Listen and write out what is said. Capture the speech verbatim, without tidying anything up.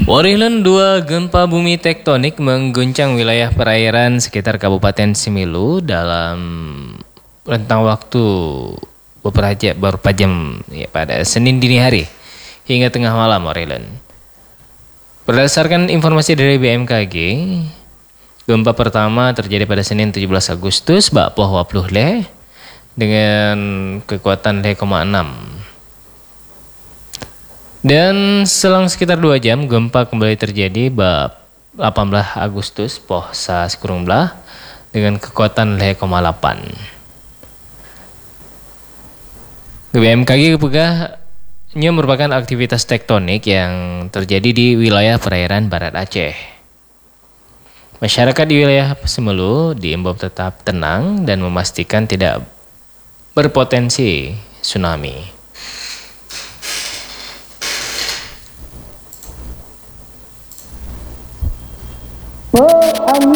Warihlan dua gempa bumi tektonik mengguncang wilayah perairan sekitar Kabupaten Similu dalam rentang waktu beberapa jam, beberapa jam ya, pada Senin dini hari hingga tengah malam. Warihlan. Berdasarkan informasi dari B M K G, gempa pertama terjadi pada Senin tujuh belas Agustus Bakpoh Wapluh Le dengan kekuatan le koma enam. Dan selang sekitar dua jam gempa kembali terjadi bab delapan belas Agustus Poh Sa Sikurung Belah dengan kekuatan le koma delapan. B M K G kepegahnya merupakan aktivitas tektonik yang terjadi di wilayah perairan Barat Aceh. Masyarakat di wilayah Similu diimbau tetap tenang dan memastikan tidak berpotensi tsunami. Oh,